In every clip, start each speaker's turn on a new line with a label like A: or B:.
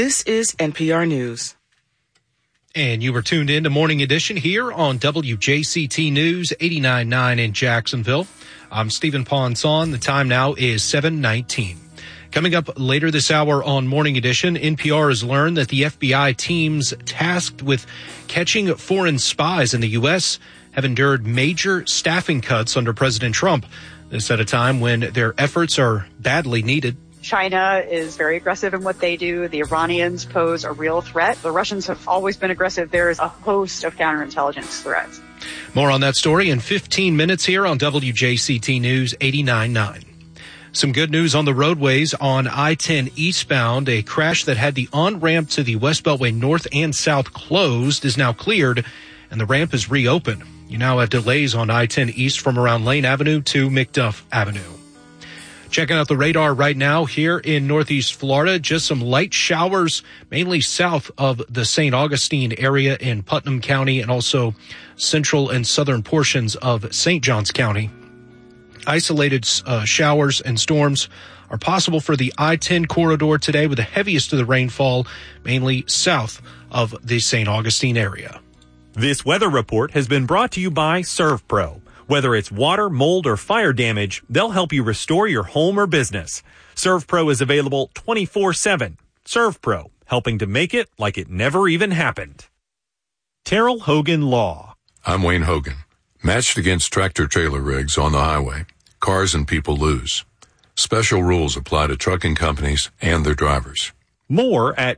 A: This is NPR News.
B: And you were tuned in to Morning Edition here on WJCT News 89.9 in Jacksonville. I'm Stephen Ponson. The time now is 7:19. Coming up later this hour on Morning Edition, NPR has learned that the FBI teams tasked with catching foreign spies in the U.S. have endured major staffing cuts under President Trump. This at a time when their efforts are badly needed.
C: China is very aggressive in what they do. The Iranians pose a real threat. The Russians have always been aggressive. There is a host of counterintelligence threats.
B: More on that story in 15 minutes here on WJCT News 89.9. Some good news on the roadways on I-10 eastbound. A crash that had the on-ramp to the West Beltway North and South closed is now cleared, and the ramp is reopened. You now have delays on I-10 east from around Lane Avenue to McDuff Avenue. Checking out the radar right now here in Northeast Florida. Just some light showers, mainly south of the St. Augustine area in Putnam County and also central and southern portions of St. Johns County. Isolated showers and storms are possible for the I-10 corridor today, with the heaviest of the rainfall mainly south of the St. Augustine area.
D: This weather report has been brought to you by ServPro. Whether it's water, mold, or fire damage, they'll help you restore your home or business. ServPro is available 24/7. ServPro, helping to make it like it never even happened. Terrell Hogan Law.
E: I'm Wayne Hogan. Matched against tractor-trailer rigs on the highway, cars and people lose. Special rules apply to trucking companies and their drivers.
D: More at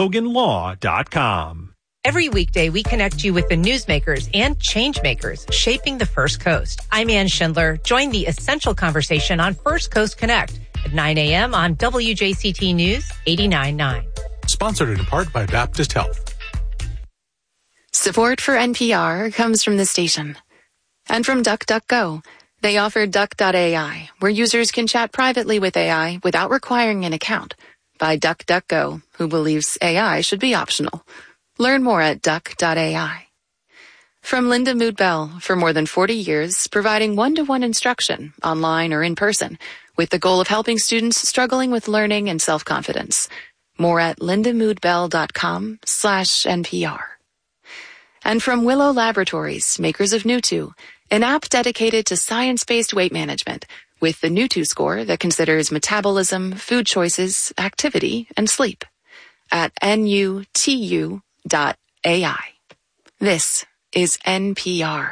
D: TerrellHoganLaw.com.
F: Every weekday, we connect you with the newsmakers and changemakers shaping the First Coast. I'm Ann Schindler. Join the essential conversation on First Coast Connect at 9 a.m. on WJCT News 89.9.
G: Sponsored in part by Baptist Health.
H: Support for NPR comes from the station and from DuckDuckGo. They offer Duck.ai, where users can chat privately with AI without requiring an account, by DuckDuckGo, who believes AI should be optional. Learn more at duck.ai. From Linda Mood Bell, for more than 40 years, providing one-to-one instruction, online or in person, with the goal of helping students struggling with learning and self-confidence. More at lindamoodbell.com/NPR. And from Willow Laboratories, makers of Nutu, an app dedicated to science-based weight management, with the Nutu score that considers metabolism, food choices, activity, and sleep. At NUTU.AI. This is NPR.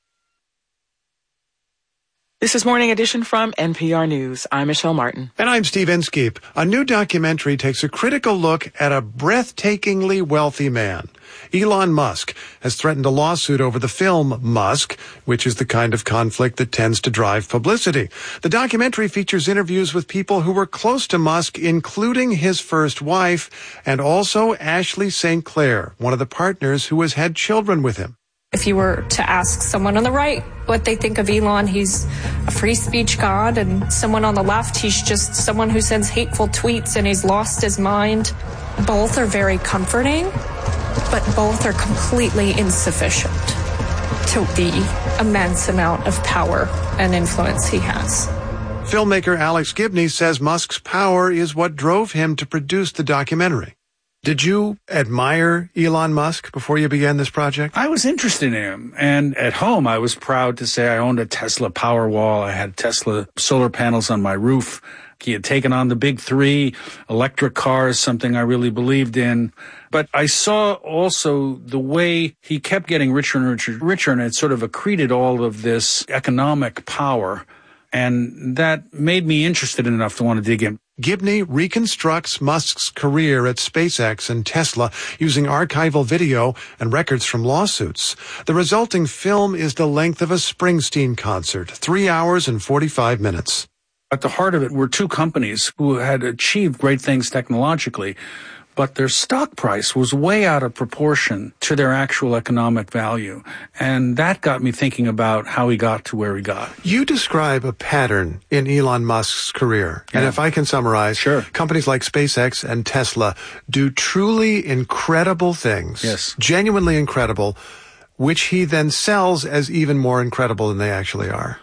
A: This is Morning Edition from NPR News. I'm Michelle Martin.
I: And I'm Steve Inskeep. A new documentary takes a critical look at a breathtakingly wealthy man. Elon Musk has threatened a lawsuit over the film Musk, which is the kind of conflict that tends to drive publicity. The documentary features interviews with people who were close to Musk, including his first wife, and also Ashley St. Clair, one of the partners who has had children with him.
J: If you were to ask someone on the right what they think of Elon, he's a free speech god, and someone on the left, he's just someone who sends hateful tweets and he's lost his mind. Both are very comforting, but both are completely insufficient to the immense amount of power and influence he has.
I: Filmmaker Alex Gibney says Musk's power is what drove him to produce the documentary. Did you admire Elon Musk before you began this project?
K: I was interested in him. And at home, I was proud to say I owned a Tesla Powerwall. I had Tesla solar panels on my roof. He had taken on the big three, electric cars, something I really believed in. But I saw also the way he kept getting richer and richer, and it sort of accreted all of this economic power. And that made me interested enough to want to dig in.
I: Gibney reconstructs Musk's career at SpaceX and Tesla using archival video and records from lawsuits. The resulting film is the length of a Springsteen concert, 3 hours and 45 minutes.
K: At the heart of it were two companies who had achieved great things technologically, but their stock price was way out of proportion to their actual economic value. And that got me thinking about how he got to where he got.
I: You describe a pattern in Elon Musk's career. Yeah. And if I can summarize,
K: sure.
I: Companies like SpaceX and Tesla do truly incredible things.
K: Yes.
I: Genuinely incredible, which he then sells as even more incredible than they actually are.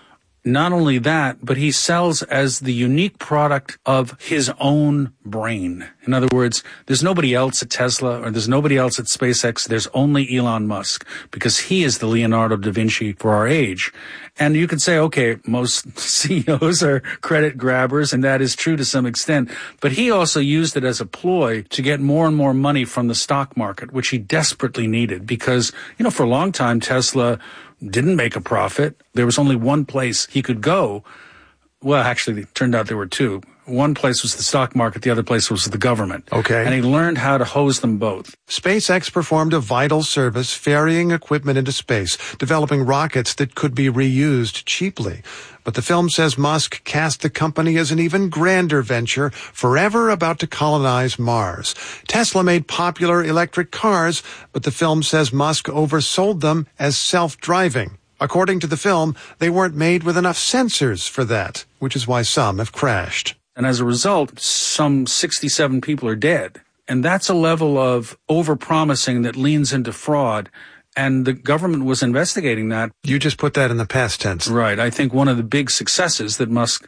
K: Not only that, but he sells as the unique product of his own brain. In other words, there's nobody else at Tesla or there's nobody else at SpaceX. There's only Elon Musk because he is the Leonardo da Vinci for our age. And you could say, okay, most CEOs are credit grabbers, and that is true to some extent. But he also used it as a ploy to get more and more money from the stock market, which he desperately needed because, for a long time, Tesla didn't make a profit. There was only one place he could go. Well, actually, it turned out there were two. One place was the stock market. The other place was the government.
I: Okay.
K: And he learned how to hose them both.
I: SpaceX performed a vital service ferrying equipment into space, developing rockets that could be reused cheaply. But the film says Musk cast the company as an even grander venture, forever about to colonize Mars. Tesla made popular electric cars, but the film says Musk oversold them as self-driving. According to the film, they weren't made with enough sensors for that, which is why some have crashed.
K: And as a result, some 67 people are dead. And that's a level of overpromising that leans into fraud. And the government was investigating that.
I: You just put that in the past tense.
K: Right. I think one of the big successes that Musk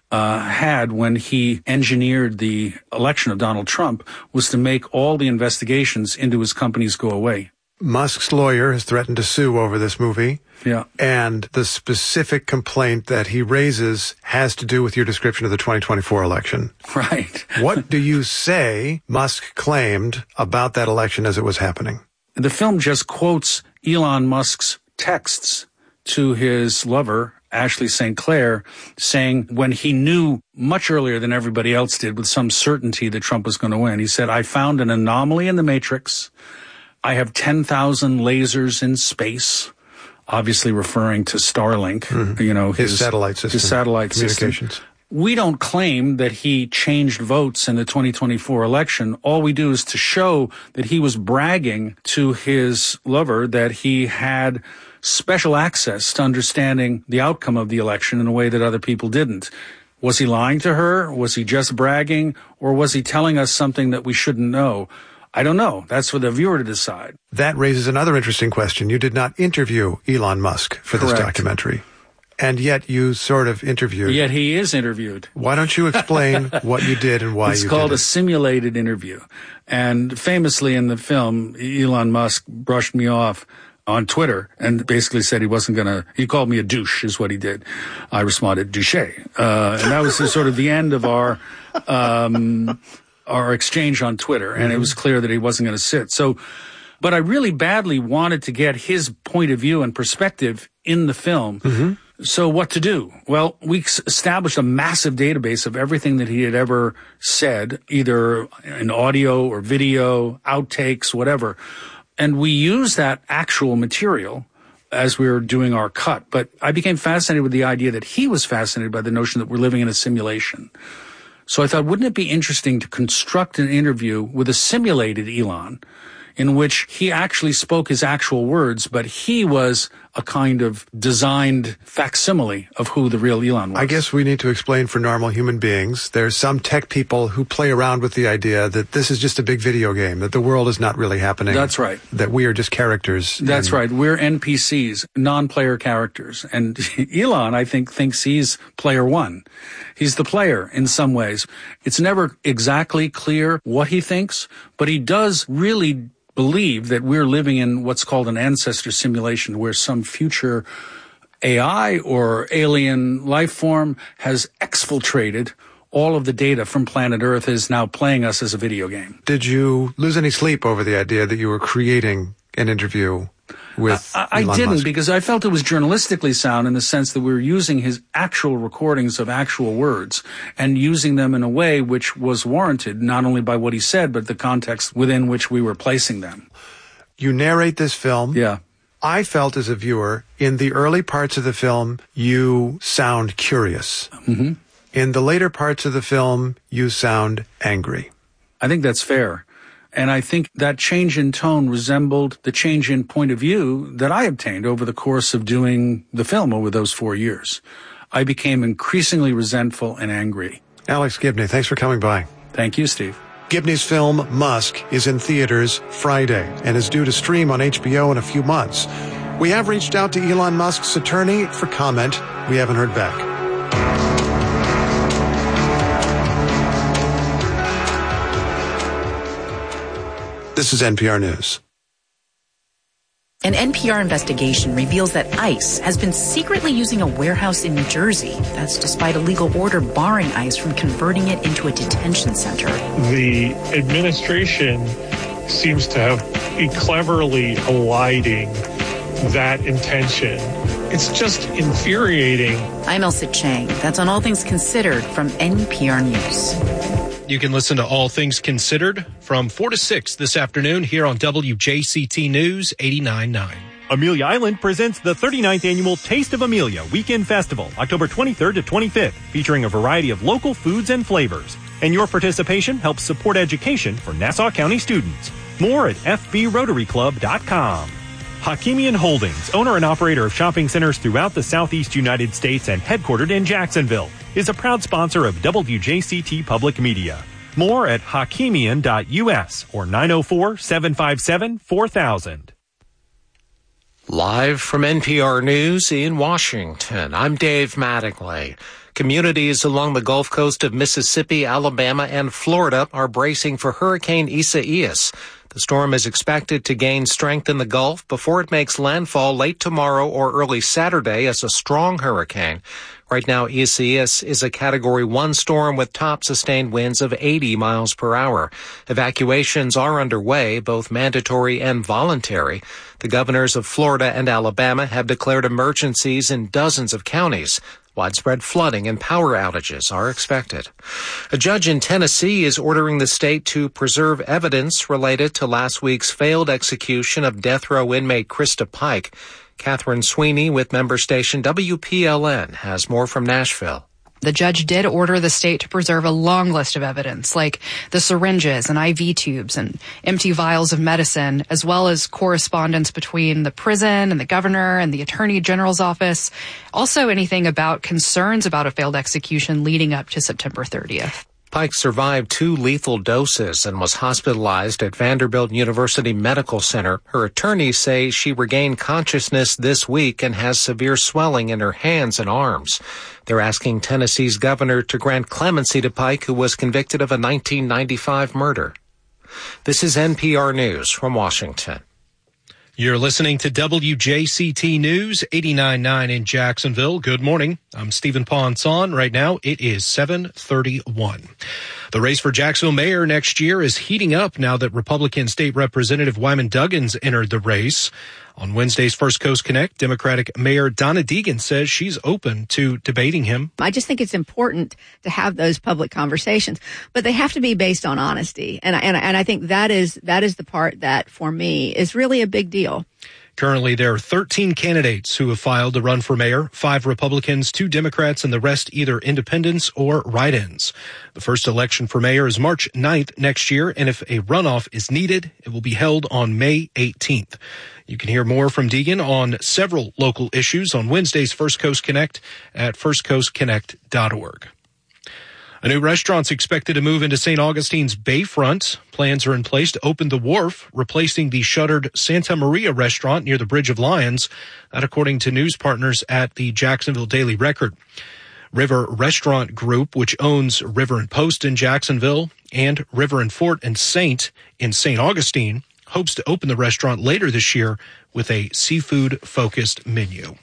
K: had when he engineered the election of Donald Trump was to make all the investigations into his companies go away.
I: Musk's lawyer has threatened to sue over this movie.
K: Yeah.
I: And the specific complaint that he raises has to do with your description of the 2024 election.
K: Right.
I: What do you say Musk claimed about that election as it was happening?
K: The film just quotes Elon Musk's texts to his lover, Ashley St. Clair, saying when he knew much earlier than everybody else did with some certainty that Trump was going to win, he said, "I found an anomaly in the matrix. I have 10,000 lasers in space," obviously referring to Starlink,
I: his satellite system.
K: His satellite
I: communications.
K: System. We don't claim that he changed votes in the 2024 election. All we do is to show that he was bragging to his lover that he had special access to understanding the outcome of the election in a way that other people didn't. Was he lying to her? Was he just bragging? Or was he telling us something that we shouldn't know? I don't know. That's for the viewer to decide.
I: That raises another interesting question. You did not interview Elon Musk for this documentary. And yet you sort of interviewed.
K: Yet he is interviewed.
I: Why don't you explain what you did and why you did it?
K: It's called a simulated interview. And famously in the film, Elon Musk brushed me off on Twitter and basically said he wasn't going to, he called me a douche is what he did. I responded, douche. And that was sort of the end of our exchange on Twitter, and it was clear that he wasn't going to sit. So, but I really badly wanted to get his point of view and perspective in the film. So what to do? Well, we established a massive database of everything that he had ever said, either in audio or video, outtakes, whatever. And we used that actual material as we were doing our cut. But I became fascinated with the idea that he was fascinated by the notion that we're living in a simulation. So I thought, wouldn't it be interesting to construct an interview with a simulated Elon in which he actually spoke his actual words, but he was a kind of designed facsimile of who the real Elon was.
I: I guess we need to explain for normal human beings. There's some tech people who play around with the idea that this is just a big video game, that the world is not really happening.
K: That's right.
I: That we are just characters.
K: That's right. We're NPCs, non-player characters. And Elon, I think, thinks he's player one. He's the player in some ways. It's never exactly clear what he thinks, but he does really believe that we're living in what's called an ancestor simulation, where some future AI or alien life form has exfiltrated all of the data from planet Earth, is now playing us as a video game.
I: Did you lose any sleep over the idea that you were creating an interview with
K: I
I: Elon
K: didn't,
I: Musk?
K: because I felt it was journalistically sound in the sense that we were using his actual recordings of actual words and using them in a way which was warranted, not only by what he said, but the context within which we were placing them.
I: You narrate this film.
K: Yeah.
I: I felt as a viewer, in the early parts of the film, you sound curious.
K: Mm-hmm.
I: In the later parts of the film, you sound angry.
K: I think that's fair. And I think that change in tone resembled the change in point of view that I obtained over the course of doing the film over those 4 years. I became increasingly resentful and angry.
I: Alex Gibney, thanks for coming by.
K: Thank you, Steve.
I: Gibney's film, Musk, is in theaters Friday and is due to stream on HBO in a few months. We have reached out to Elon Musk's attorney for comment. We haven't heard back. This is NPR News.
L: An NPR investigation reveals that ICE has been secretly using a warehouse in New Jersey. That's despite a legal order barring ICE from converting it into a detention center.
M: The administration seems to have be cleverly eliding that intention. It's just infuriating.
L: I'm Elsa Chang. That's on All Things Considered from NPR News.
B: You can listen to All Things Considered from 4 to 6 this afternoon here on WJCT News 89.9.
D: Amelia Island presents the 39th annual Taste of Amelia Weekend Festival, October 23rd to 25th, featuring a variety of local foods and flavors. And your participation helps support education for Nassau County students. More at fbrotaryclub.com. Hakimian Holdings, owner and operator of shopping centers throughout the Southeast United States and headquartered in Jacksonville, is a proud sponsor of WJCT Public Media. More at hakimian.us or 904-757-4000.
N: Live from NPR News in Washington, I'm Dave Mattingly. Communities along the Gulf Coast of Mississippi, Alabama, and Florida are bracing for Hurricane Isaias. The storm is expected to gain strength in the Gulf before it makes landfall late tomorrow or early Saturday as a strong hurricane. Right now, Isaias is a Category 1 storm with top sustained winds of 80 miles per hour. Evacuations are underway, both mandatory and voluntary. The governors of Florida and Alabama have declared emergencies in dozens of counties. Widespread flooding and power outages are expected. A judge in Tennessee is ordering the state to preserve evidence related to last week's failed execution of death row inmate Krista Pike. Catherine Sweeney with member station WPLN has more from Nashville.
O: The judge did order the state to preserve a long list of evidence, like the syringes and IV tubes and empty vials of medicine, as well as correspondence between the prison and the governor and the attorney general's office. Also anything about concerns about a failed execution leading up to September 30th.
N: Pike survived 2 lethal doses and was hospitalized at Vanderbilt University Medical Center. Her attorneys say she regained consciousness this week and has severe swelling in her hands and arms. They're asking Tennessee's governor to grant clemency to Pike, who was convicted of a 1995 murder. This is NPR News from Washington.
B: You're listening to WJCT News 89.9 in Jacksonville. Good morning. I'm Stephen Ponson. Right now, it is 7:31. The race for Jacksonville mayor next year is heating up now that Republican State Representative Wyman Duggins entered the race. On Wednesday's First Coast Connect, Democratic Mayor Donna Deegan says she's open to debating him.
P: I just think it's important to have those public conversations, but they have to be based on honesty. And I think that is the part that, for me, is really a big deal.
B: Currently, there are 13 candidates who have filed to run for mayor, 5 Republicans, 2 Democrats, and the rest either independents or write-ins. The first election for mayor is March 9th next year, and if a runoff is needed, it will be held on May 18th. You can hear more from Deegan on several local issues on Wednesday's First Coast Connect at firstcoastconnect.org. A new restaurant's expected to move into St. Augustine's Bayfront. Plans are in place to open the Wharf, replacing the shuttered Santa Maria restaurant near the Bridge of Lions. That according to news partners at the Jacksonville Daily Record. River Restaurant Group, which owns River and Post in Jacksonville and River and Fort and Saint in St. Augustine, hopes to open the restaurant later this year with a seafood-focused menu.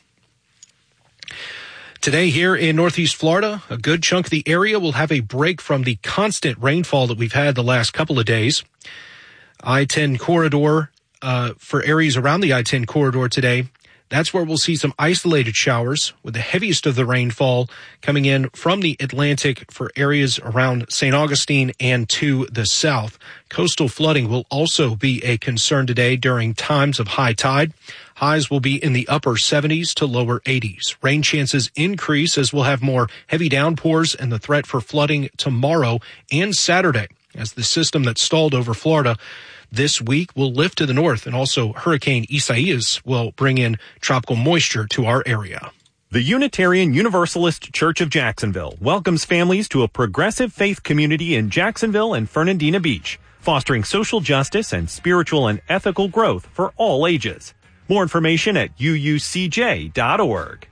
B: Today here in Northeast Florida, a good chunk of the area will have a break from the constant rainfall that we've had the last couple of days. I-10 corridor, for areas around the I-10 corridor today, that's where we'll see some isolated showers, with the heaviest of the rainfall coming in from the Atlantic for areas around St. Augustine and to the south. Coastal flooding will also be a concern today during times of high tide. Highs will be in the upper 70s to lower 80s. Rain chances increase as we'll have more heavy downpours and the threat for flooding tomorrow and Saturday as the system that stalled over Florida this week will lift to the north, and also Hurricane Isaias will bring in tropical moisture to our area.
D: The Unitarian Universalist Church of Jacksonville welcomes families to a progressive faith community in Jacksonville and Fernandina Beach, fostering social justice and spiritual and ethical growth for all ages. More information at uucj.org.